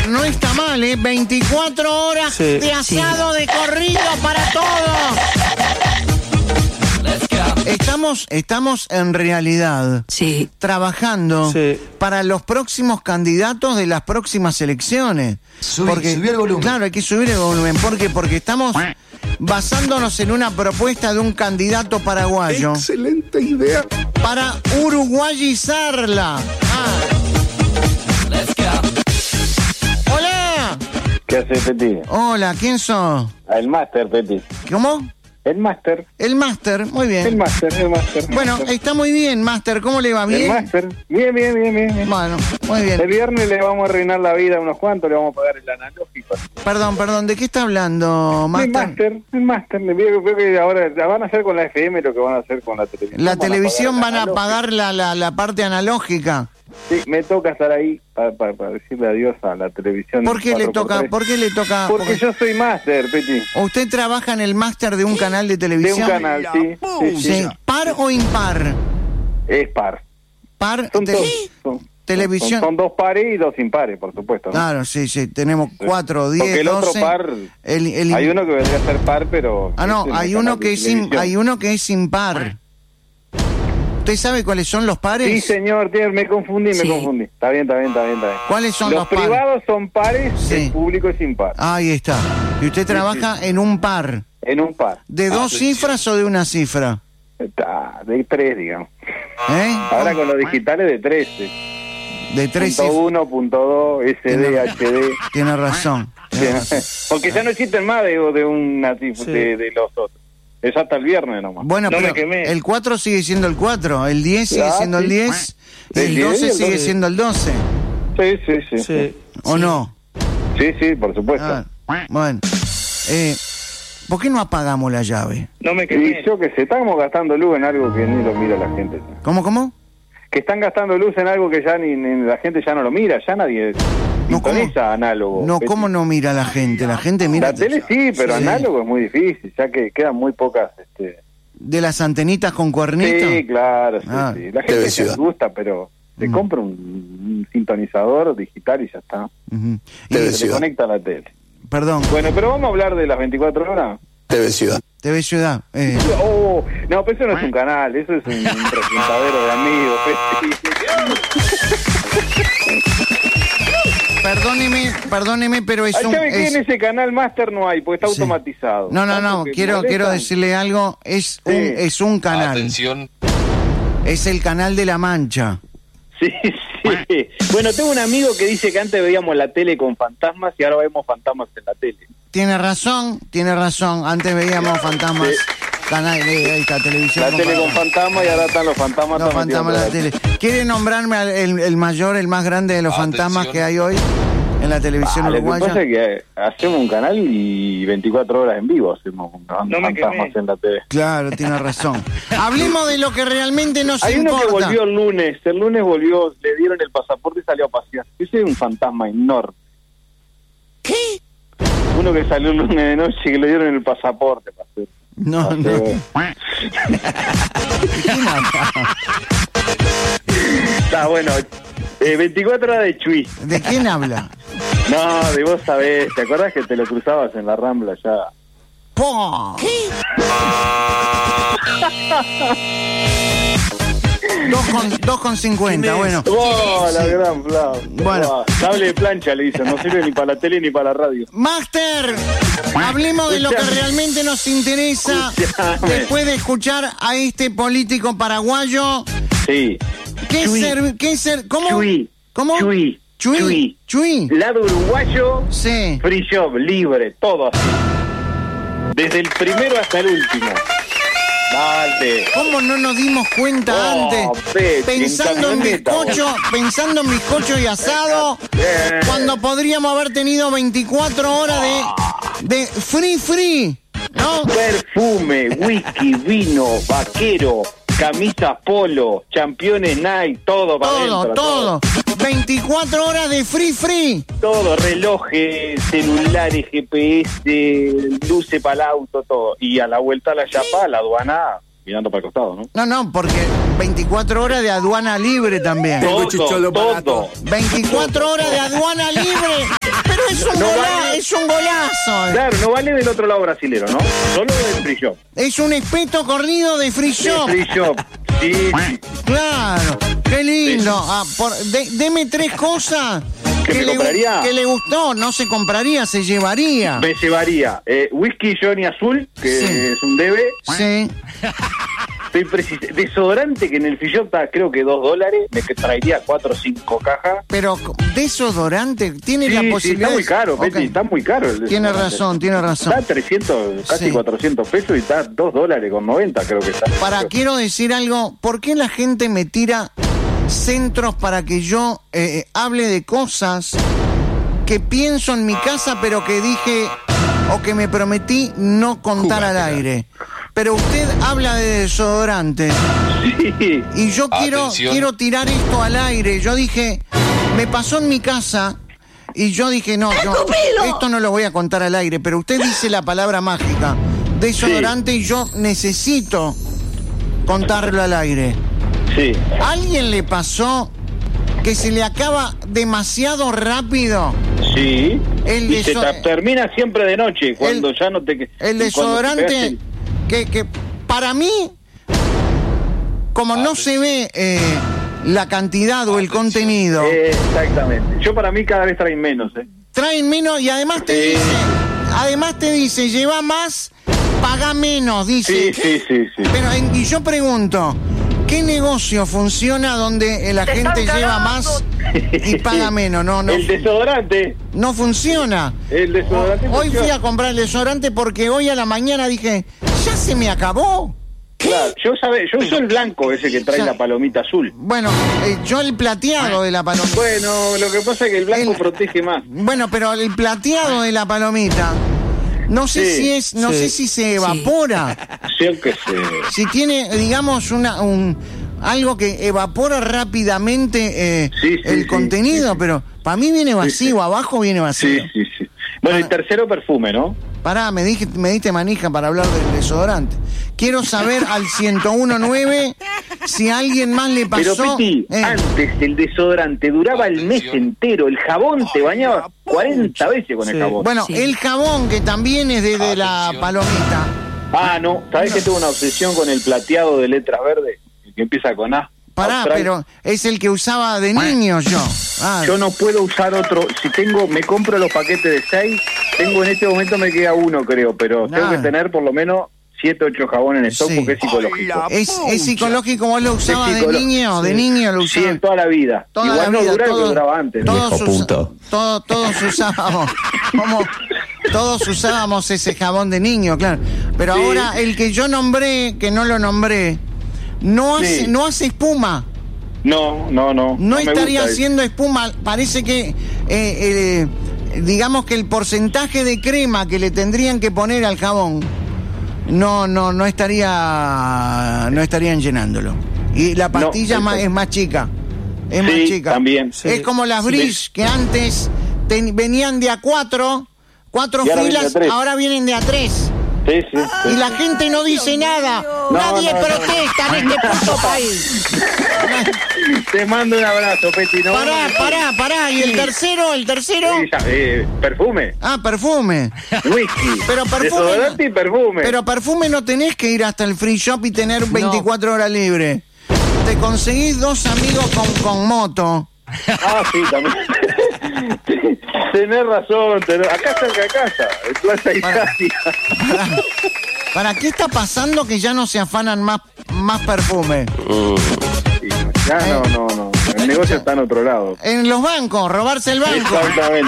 no está mal, 24 horas de asado de corrido para todos. Estamos en realidad trabajando para los próximos candidatos de las próximas elecciones. Subir el volumen. Claro, hay que subir el volumen. ¿Por qué? Porque estamos basándonos en una propuesta de un candidato paraguayo. Excelente idea. Para uruguayizarla. Hola. ¿Qué haces, Peti? Hola, ¿quién sos? El máster, Peti. ¿Cómo? El máster. El máster, muy bien. El máster. Bueno, está muy bien, máster. ¿Cómo le va? ¿Bien? El máster. Bien. Bueno, muy bien. El viernes le vamos a arruinar la vida a unos cuantos, le vamos a pagar el analógico. Perdón, ¿de qué está hablando, máster? El máster. Veo que ahora van a hacer con la FM lo que van a hacer con la televisión. La televisión van a pagar la parte analógica. Sí, me toca estar ahí para decirle adiós a la televisión. ¿Por qué le toca? Porque yo soy máster, Peti. ¿Usted trabaja en el máster de un canal de televisión? De un canal, sí. ¿Par o impar? Es par. ¿Par? Televisión. Son 2 pares y 2 impares, por supuesto, ¿no? Claro, sí. Tenemos 4, 10, 12. Porque el otro par, hay uno que vendría a ser par, pero... no, hay uno que es impar. ¿Usted sabe cuáles son los pares? Sí, señor, me confundí. Está bien. ¿Cuáles son los pares? Los privados son pares, el público es impar. Ahí está. Y usted trabaja en un par. En un par. ¿De 2 cifras o de una cifra? De 3, digamos. Ahora con los digitales de 3. De 3 cifras. .1, .2, SD, HD. Tiene razón. Porque ya no existen más de una cifra, de los otros. Es hasta el viernes nomás. Bueno, pero el 4 sigue siendo el 4, el 10 sigue siendo el 10, y el 12 sigue siendo el 12. Sí. ¿O no? Sí, por supuesto. Bueno, ¿por qué no apagamos la llave? No me quemé. Yo que sé, estamos gastando luz en algo que ni lo mira la gente. ¿Cómo? Que están gastando luz en algo que ya ni la gente ya no lo mira, ya nadie sintoniza análogo. No, ¿cómo no mira la gente? La gente mira... La tele sí, pero análogo es muy difícil, ya que quedan muy pocas... ¿De las antenitas con cuernito? Sí, claro, sí. La gente se gusta, pero se compra un sintonizador digital y ya está. Y se conecta a la tele. Perdón. Bueno, pero vamos a hablar de las 24 horas. TV Ciudad. No, pero eso no es un canal, eso es un presentadero de amigos. Perdóneme, pero es un... ¿Sabe que en ese canal máster no hay? Porque está automatizado. No, quiero decirle algo, es un canal. Atención. Es el canal de La Mancha. Sí. Bueno, tengo un amigo que dice que antes veíamos la tele con fantasmas y ahora vemos fantasmas en la tele. Tiene razón. Antes veíamos fantasmas. Canal, ahí está, televisión. La tele con fantasmas y ahora están los fantasmas. Los fantasmas en la tele. ¿Quiere nombrarme el mayor, el más grande de los fantasmas que hay hoy en la televisión uruguaya? Lo que pasa es que hacemos un canal y 24 horas en vivo hacemos fantasmas en la tele. Claro, tiene razón. Hablemos de lo que realmente nos importa. Hay uno que volvió el lunes volvió, le dieron el pasaporte y salió a pasear. Ese es un fantasma enorme. ¿Qué? Uno que salió el lunes de noche y que le dieron el pasaporte para hacer. No. Está bueno. 24 horas de Chuy. ¿De quién habla? No, de vos sabés. ¿Te acordás que te lo cruzabas en la Rambla ya? ¿Qué? 2,50, bueno. La gran Flau. Bueno. Cable de plancha le dicen, no sirve ni para la tele ni para la radio. Máster, hablemos de lo que realmente nos interesa. Después de escuchar a este político paraguayo. Sí. ¿Qué ser? ¿Cómo? Chuy. ¿Cómo? Chuy. Lado uruguayo. Sí. Free shop, libre, todo así. Desde el primero hasta el último. Dale. ¿Cómo no nos dimos cuenta antes? Pensando en bizcocho y asado, cuando podríamos haber tenido 24 horas de free, ¿no? Perfume, whisky, vino, vaquero, camisas polo, championes Nike, todo para adentro. Todo. 24 horas de free. Todo, relojes, celulares, GPS, luces para el auto, todo. Y a la vuelta a la chapa, a la aduana, mirando para el costado, ¿no? No, porque 24 horas de aduana libre también. Todo. 24 horas de aduana libre. Es un golazo. Claro, no vale del otro lado brasilero, ¿no? Solo del free shop. Es un espeto corrido de free shop. De free shop. Sí. Claro, qué lindo. Deme 3 cosas ¿Que me compraría? Que le gustó. No se compraría, se llevaría. Me llevaría whisky Johnny Azul, que es un debe. Sí. Desodorante, que en el free shop está creo que $2. Me traería 4 o 5 cajas. Pero desodorante tiene la posibilidad. Sí, está muy caro, okay. Petty, está muy caro. Tiene razón. Está 300, casi 400 pesos y está $2.90 creo que está. Quiero decir algo. ¿Por qué la gente me tira centros para que yo hable de cosas que pienso en mi casa, pero que dije o que me prometí no contar al aire? Pero usted habla de desodorante. Sí. Y yo quiero tirar esto al aire. Yo dije, me pasó en mi casa y yo dije, no, esto no lo voy a contar al aire, pero usted dice la palabra mágica, desodorante, y yo necesito contarlo al aire. Sí. ¿A alguien le pasó que se le acaba demasiado rápido? Sí. Y se termina siempre de noche, cuando ya no te... El desodorante... Que para mí, como no se ve la cantidad o el contenido... Exactamente. Yo para mí cada vez traen menos. Traen menos y además te dice, lleva más, paga menos, dice. Sí. Pero, y yo pregunto, ¿qué negocio funciona donde la gente lleva más y paga menos? No. El desodorante. No funciona. El desodorante Hoy fui a comprar el desodorante porque hoy a la mañana dije, ya se me acabó. Claro, yo uso el blanco ese que trae la palomita azul. Bueno, yo el plateado de la palomita. Bueno, lo que pasa es que el blanco protege más. Bueno, pero el plateado de la palomita, no sé sé si se evapora. Sí, que sé. Si tiene, digamos, algo que evapora rápidamente el contenido, pero para mí viene vacío, abajo viene vacío. Sí. Bueno, el tercero, perfume, ¿no? Pará, me diste manija para hablar del desodorante. Quiero saber al 1019 si a alguien más le pasó. Pero Piti, antes el desodorante duraba el mes entero. El jabón te bañaba 40 veces con el jabón. Bueno, el jabón, que también es de la palomita. No, ¿sabés que tengo una obsesión con el plateado de letras verdes? El que empieza con A. Pará, pero es el que usaba de niño yo. Yo no puedo usar otro. Si me compro los paquetes de 6, en este momento me queda uno, creo, pero tengo que tener por lo menos 7, 8 jabones en stock porque es psicológico. Es psicológico, vos lo usabas de niño, de niño lo usabas. Sí, en toda la vida. Igual no dura, pero duraba antes. Todos usábamos. Todos usábamos ese jabón de niño, claro. Pero ahora el que yo nombré, que no lo nombré, no hace espuma. No estaría haciendo espuma. Parece que digamos que el porcentaje de crema que le tendrían que poner al jabón no estarían llenándolo. Y la pastilla es más chica. Es más chica. También. Es como las Bridge, que antes venían de a 4 filas, ahora vienen de a 3. Sí. Y la gente no dice nada. Nadie protesta en este puto país. Te mando un abrazo, Peti. Pará. ¿Y el tercero? Perfume. Perfume. Whisky. Pero perfume. Desodorante y perfume. Pero perfume no tenés que ir hasta el free shop y tener 24 horas libre. Te conseguís 2 amigos con moto. Sí, también. Tenés razón. Acá cerca de casa, en Plaza Italia. ¿Para qué está pasando que ya no se afanan más perfume? Ya no. El negocio está en otro lado. En los bancos, robarse el banco. Exactamente.